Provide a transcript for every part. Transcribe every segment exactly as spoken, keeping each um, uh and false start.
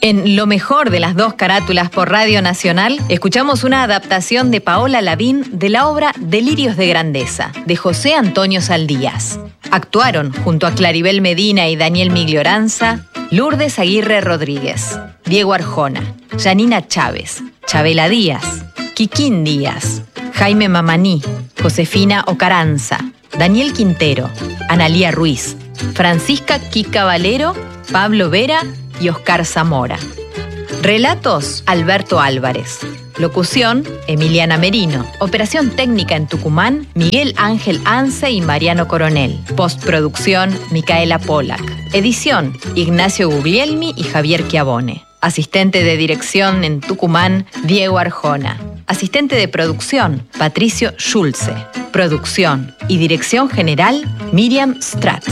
En Lo mejor de las dos carátulas por Radio Nacional, escuchamos una adaptación de Paola Lavín de la obra Delirios de Grandeza, de José Antonio Saldías. Actuaron, junto a Claribel Medina y Daniel Miglioranza, Lourdes Aguirre Rodríguez, Diego Arjona, Yanina Chávez, Chabela Díaz, Kikín Díaz, Jaime Mamaní, Josefina Ocaranza, Daniel Quintero, Analía Ruiz, Francisca Kika Valero, Pablo Vera y Oscar Zamora. Relatos, Alberto Álvarez. Locución, Emiliana Merino. Operación técnica en Tucumán, Miguel Ángel Anse y Mariano Coronel. Postproducción, Micaela Polak. Edición, Ignacio Guglielmi y Javier Chiavone. Asistente de dirección en Tucumán, Diego Arjona. Asistente de producción, Patricio Schulze. Producción y dirección general, Miriam Stratt.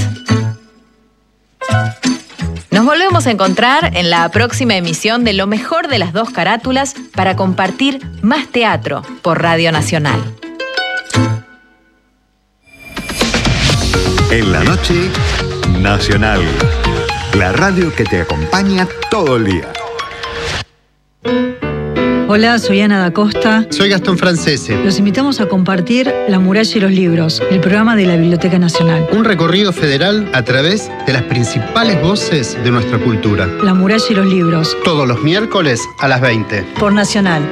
Nos volvemos a encontrar en la próxima emisión de Lo mejor de las dos carátulas para compartir más teatro por Radio Nacional. En la noche, Nacional. La radio que te acompaña todo el día. Hola, soy Ana da Costa. Soy Gastón Francese. Los invitamos a compartir La muralla y los libros, el programa de la Biblioteca Nacional. Un recorrido federal a través de las principales voces de nuestra cultura. La muralla y los libros. Todos los miércoles a las veinte. Por Nacional.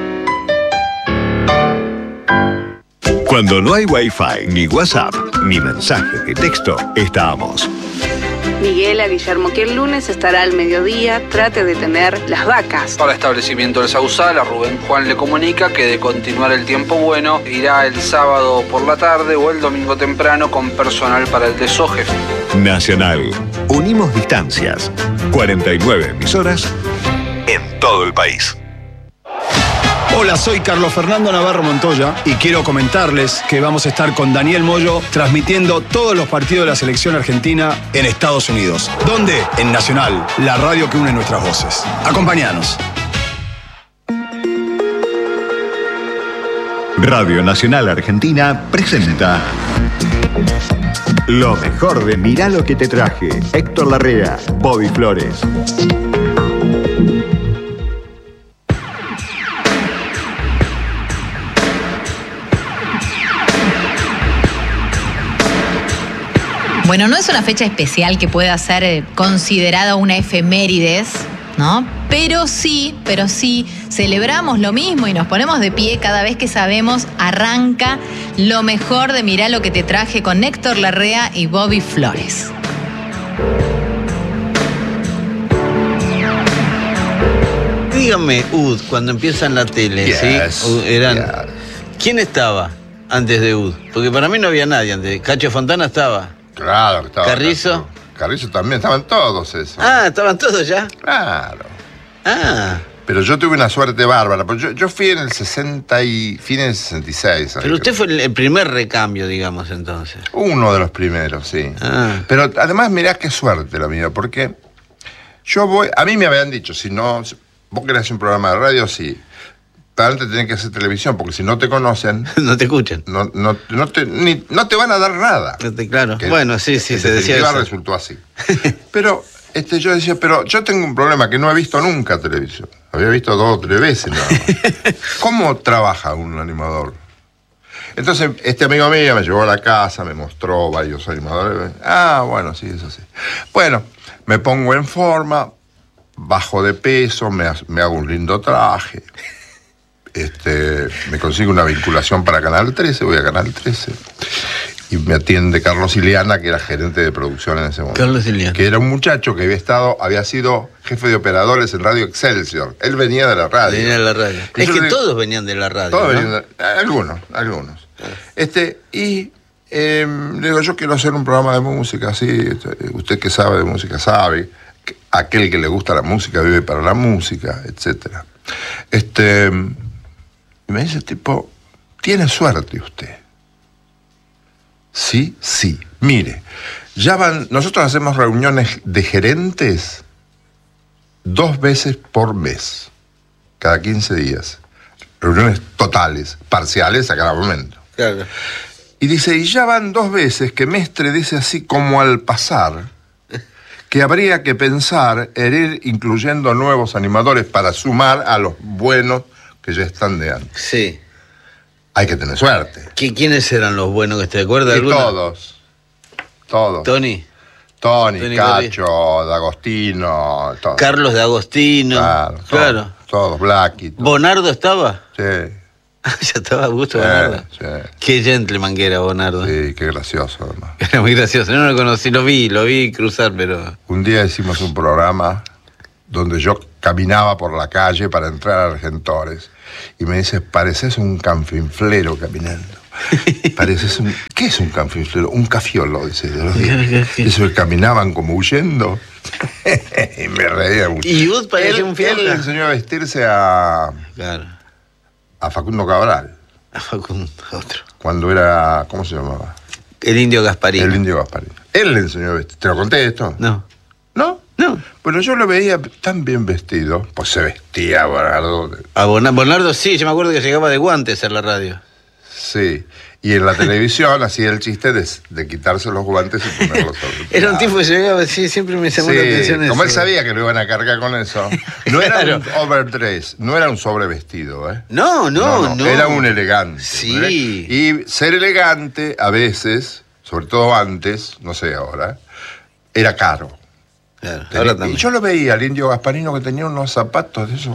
Cuando no hay Wi-Fi, ni WhatsApp, ni mensaje de texto, estamos. Miguel a Guillermo que el lunes estará al mediodía, trate de tener las vacas. Para establecimiento del Sausal, a Rubén Juan le comunica que de continuar el tiempo bueno, irá el sábado por la tarde o el domingo temprano con personal para el desoje. Nacional. Unimos distancias. cuarenta y nueve emisoras en todo el país. Hola, soy Carlos Fernando Navarro Montoya y quiero comentarles que vamos a estar con Daniel Moyo transmitiendo todos los partidos de la selección argentina en Estados Unidos. ¿Dónde? En Nacional, la radio que une nuestras voces. Acompáñanos. Radio Nacional Argentina presenta Lo mejor de Mirá lo que te traje. Héctor Larrea, Bobby Flores. Bueno, no es una fecha especial que pueda ser considerada una efemérides, ¿no? Pero sí, pero sí, celebramos lo mismo y nos ponemos de pie cada vez que sabemos arranca Lo mejor de Mirá lo que te traje con Héctor Larrea y Bobby Flores. Díganme, U D, cuando empieza en la tele, yes, ¿sí? Eran, yes. ¿Quién estaba antes de U D? Porque para mí no había nadie antes. Cacho Fontana estaba. Claro, estaba. ¿Carrizo? Carrizo también, estaban todos esos. Ah, ¿estaban todos ya? Claro. Ah. Pero yo tuve una suerte bárbara, porque yo, yo fui en el sesenta y fines del sesenta y seis. Pero usted fue el, el primer recambio, digamos, entonces. Uno de los primeros, sí. Ah. Pero además, mirá qué suerte la mía, porque yo voy, a mí me habían dicho, si no, vos querés hacer un programa de radio, sí. Antes tenés que hacer televisión, porque si no te conocen... no te escuchan. No, no, no, te, ni, no te van a dar nada. Claro. Que, bueno, sí, sí, se decía eso. Resultó así. Pero este, yo decía, pero yo tengo un problema que no he visto nunca televisión. Había visto dos o tres veces nada más. ¿Cómo trabaja un animador? Entonces, este amigo mío me llevó a la casa, me mostró varios animadores. Ah, bueno, sí, eso sí. Bueno, me pongo en forma, bajo de peso, me, me hago un lindo traje... Este, me consigo una vinculación para Canal trece, voy a Canal trece. Y me atiende Carlos Ileana, que era gerente de producción en ese momento. Carlos Ileana. Que era un muchacho que había estado, había sido jefe de operadores en Radio Excelsior. Él venía de la radio. Venía de la radio. Y es que le, todos venían de la radio. Todos ¿no? venían de, algunos, algunos. Ah. Este, y eh, le digo, yo quiero hacer un programa de música, sí. Usted que sabe de música sabe. Aquel que le gusta la música vive para la música, etcétera. Este. Y me dice, tipo, tiene suerte usted. Sí, sí. Mire, ya van, nosotros hacemos reuniones de gerentes dos veces por mes, cada quince días. Reuniones totales, parciales a cada momento. Claro. Y dice, y ya van dos veces que Mestre dice así como al pasar, que habría que pensar en ir incluyendo nuevos animadores para sumar a los buenos que ya están de antes. Sí. Hay que tener suerte. ¿Qui- ¿Quiénes eran los buenos que te acuerdas? Y ¿Alguno? todos. Todos. Tony. Tony, Tony Cacho, D'Agostino, todos. Carlos de Agostino. Claro, todos, Claro. todos, Blackie. todos. ¿Bonardo estaba? Sí. Ya estaba a gusto Sí, Bonardo. sí. Qué gentleman que era Bonardo. Sí, qué gracioso, además. Era muy gracioso. No lo conocí, lo vi, lo vi cruzar, pero... Un día hicimos un programa donde yo caminaba por la calle para entrar a Argentores y me dice, pareces un canfinflero caminando. Pareces un... ¿Qué es un canfinflero? Un cafiolo, dice. De los días. Eso que caminaban como huyendo. Y me reía mucho. Y Ud parecía él, un fiel. él le enseñó a vestirse a, Claro. a Facundo Cabral, A Facundo, otro. cuando era... ¿Cómo se llamaba? El Indio Gasparín. El Indio Gasparín. Él le enseñó a vestir. ¿Te lo conté esto? No. ¿No? No. Bueno, yo lo veía tan bien vestido, pues se vestía, Bonardo. A Bona- Bonardo sí, yo me acuerdo que llegaba de guantes a la radio. Sí. Y en la televisión hacía el chiste de, de quitarse los guantes y ponerlos sobre. Era un tipo que llegaba, sí, siempre me llamó Sí, la atención eso. como él sabía que lo iban a cargar con eso. No era Claro. un overdress, no era un sobrevestido, ¿eh? No, no, no. Era un elegante. Sí. ¿no? Y ser elegante, a veces, sobre todo antes, no sé ahora, era caro. Claro, Tenía- ahora y también. yo lo veía al Indio Gasparino que tenía unos zapatos de esos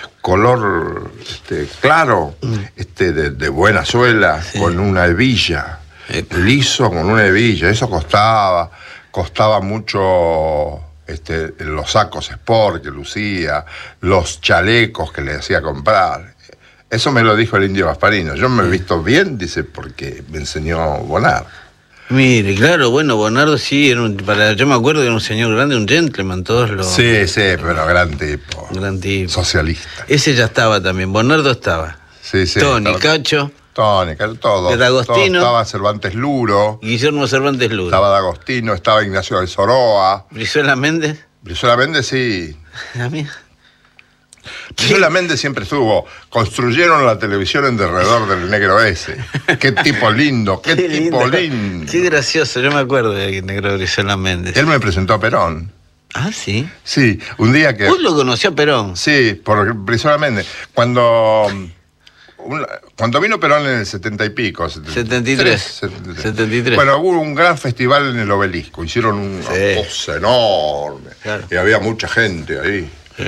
color este, claro, Mm. este, de, de buena suela, con una hebilla, Epa. liso con una hebilla. Eso costaba, costaba mucho este, los sacos sport que lucía, los chalecos que le hacía comprar. Eso me lo dijo el Indio Gasparino. Yo me he visto bien, dice, porque me enseñó Bonardo. Mire, claro, bueno, Bonardo sí, era un, para, yo me acuerdo que era un señor grande, un gentleman, todos los... Sí, sí, pero gran tipo. Gran tipo. Socialista. Ese ya estaba también, Bonardo estaba. Sí, sí. Tony, estaba- Cacho, Tony, Cacho, todos. De D'Agostino. Todos. Estaba Cervantes Luro, Guillermo Cervantes Luro. estaba D'Agostino, estaba Ignacio de Soroa. Brizuela Méndez. Brizuela Méndez, sí. La mía. Brizuela Méndez siempre estuvo. Construyeron la televisión en derredor del negro ese. Qué tipo lindo, qué, Qué tipo lindo. lindo. Qué gracioso, yo me acuerdo de negro Brizuela Méndez. Él me presentó a Perón. Ah, sí. Sí, un día que... Vos lo conoció a Perón. Sí, por Brizuela Méndez. Cuando... un- cuando vino Perón en el setenta y pico, setenta y tres. setenta y tres. Bueno, hubo un gran festival en el Obelisco. Hicieron una Sí. cosa enorme. Claro. Y había mucha gente ahí. Sí.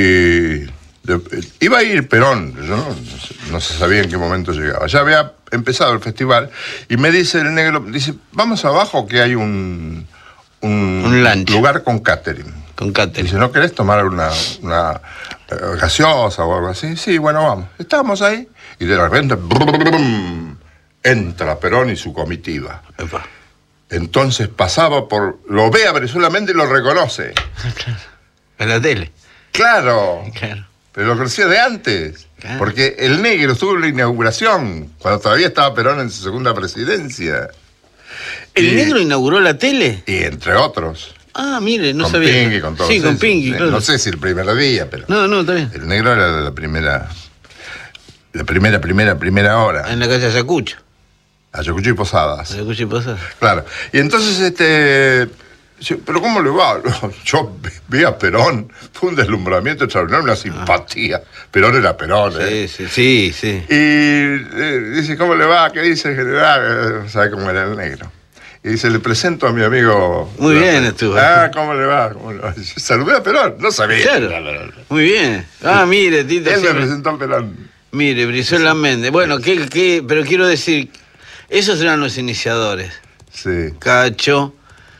Y de- iba a ir Perón, yo no, no se sabía en qué momento llegaba. Ya había empezado el festival y me dice el negro, dice, vamos abajo que hay un, un, Un lunch. lugar con catering. Con Catherine. Dice, ¿no querés tomar una, una eh, gaseosa o algo así? Sí, bueno, vamos. Estábamos ahí y de repente brum, entra Perón y su comitiva. Epa. Entonces pasaba por... Lo ve a Brizuela Méndez y lo reconoce. En la tele. Claro, Claro. pero lo conocía de antes. Claro. Porque el negro estuvo en la inauguración, cuando todavía estaba Perón en su segunda presidencia. ¿El Y- negro inauguró la tele? Y entre otros. Ah, mire, no con sabía. Pingui, con todo Sí, con eso. Pingui, Eh, claro. No sé si el primer día, pero... No, no, está bien. El negro era de la primera... La primera, primera, primera hora. En la calle Ayacucho. Ayacucho y Posadas. Ayacucho y Posadas. Claro. Y entonces, este... yo, ¿pero cómo le va? Yo vi a Perón, fue un deslumbramiento extraordinario, una simpatía. Perón era Perón, ¿eh? Sí, sí, sí, sí. Y eh, dice, ¿cómo le va? ¿Qué dice el general? Eh, ¿Sabe cómo era el negro? Y dice, le presento a mi amigo... Muy bien estuvo. Ah, ¿cómo le va? ¿Cómo le va? Yo saludé a Perón, no sabía. Claro. Muy bien. Ah, mire, Tito. Él me siempre- presentó a Perón. Mire, Brizuela Méndez. Bueno, ¿qué, qué? Pero quiero decir, esos eran los iniciadores. Sí. Cacho,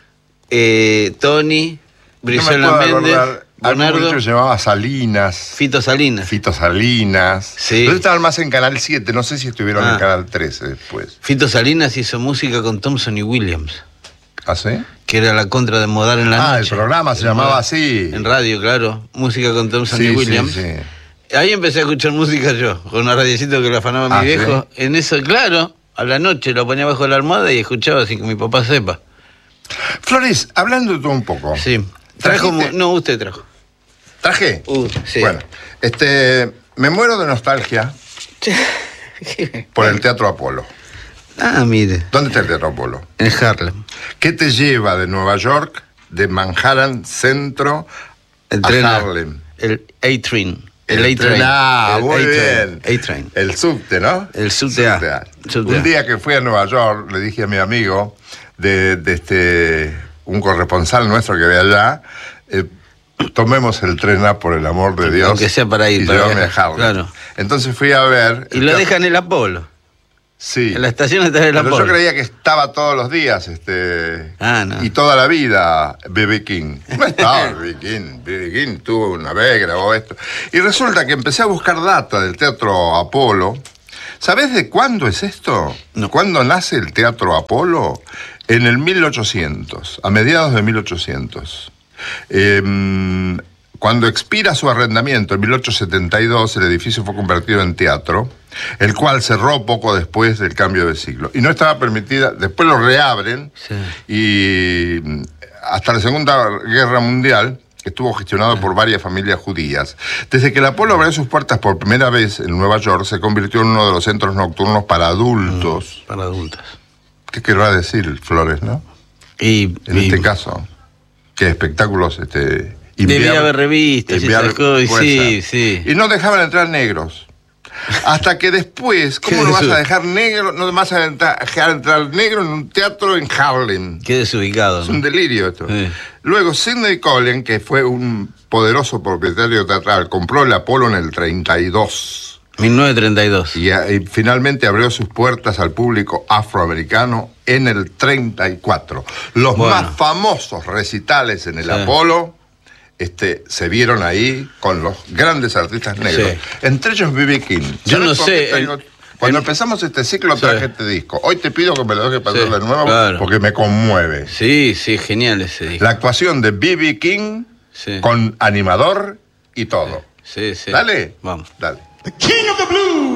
eh, Tony, Brizuela no me puedo Méndez, acordar. Algún Bonardo, muchacho se llamaba Salinas. Fito Salinas. Fito Salinas. Sí. Pero estaban más en Canal siete, no sé si estuvieron Ah. en Canal trece después. Fito Salinas hizo música con Thompson y Williams, ¿Ah, sí? que era la contra de Modar en la Ah, el noche. programa se En llamaba radio- así. En radio, claro. Música con Thompson Sí, y sí, Williams. sí. Ahí empecé a escuchar música yo, con una radiecito que le afanaba a Ah, mi ¿sí? viejo. En eso, claro, a la noche lo ponía bajo la almohada y escuchaba sin que mi papá sepa. Flores, hablando de todo un poco. Sí. Trajo, ¿Trajiste? mu- no, usted trajo. ¿Traje? Uh, sí. Bueno, este, me muero de nostalgia por el Teatro Apolo. Ah, mire, ¿Dónde está el Teatro Apolo? en Harlem. ¿Qué te lleva de Nueva York de Manhattan Centro el a tren, Harlem. El A-Train. El, el A-Train. Ah, muy bien. A-Train. El subte, ¿no? El subte A. Subte A. Subte Un A. día que fui a Nueva York, le dije a mi amigo, de, de este, un corresponsal nuestro que ve allá, eh, tomemos el tren A por el amor de Dios. Aunque sea para ir. Y para llévame a viajar. Harlem. Claro. Entonces fui a ver. Y lo dejan en el Apolo. Sí. En la estación está el Pero Apolo. yo creía que estaba todos los días, este. Ah, no. Y toda la vida, B B King. No estaba B B King. B B King tuvo una vez, grabó esto. Y resulta que empecé a buscar data del Teatro Apolo. ¿Sabés de cuándo es esto? No. ¿Cuándo nace el Teatro Apolo? En el mil ochocientos, a mediados de mil ochocientos. Eh, Cuando expira su arrendamiento en mil ochocientos setenta y dos, el edificio fue convertido en teatro, el cual cerró poco después del cambio de siglo. Y no estaba permitida, después lo reabren, Sí. y hasta la Segunda Guerra Mundial estuvo gestionado por varias familias judías. Desde que el Apolo abrió sus puertas por primera vez en Nueva York, se convirtió en uno de los centros nocturnos para adultos. Para adultos. ¿Qué querrá decir, Flores, no? Y, En y este caso, ¿qué espectáculos? Este, debía haber revistas y enviar esas cosas, fuerza. sí, sí. Y no dejaban entrar negros. Hasta que después, ¿cómo Qué no vas desu- a dejar negro? No vas a entrar- dejar entrar negro en un teatro en Harlem. Qué desubicado, Es ¿no? un delirio esto. Sí. Luego, Sidney Collen, que fue un poderoso propietario teatral, compró el Apolo en el treinta y dos. mil novecientos treinta y dos. Y, y finalmente abrió sus puertas al público afroamericano en el treinta y cuatro. Los Bueno. más famosos recitales en el Sí. Apolo este, se vieron ahí con los grandes artistas negros. Sí. Entre ellos B B King. Yo ¿Sabes no por sé, qué traigo- el- Cuando el- empezamos este ciclo Sí. traje este disco. Hoy te pido que me lo dejes pasar Sí, de nuevo claro. porque me conmueve. Sí, sí, genial ese disco. La actuación de B B King Sí. con animador y todo. Sí, sí. Dale. Vamos. Dale. The king of the blues.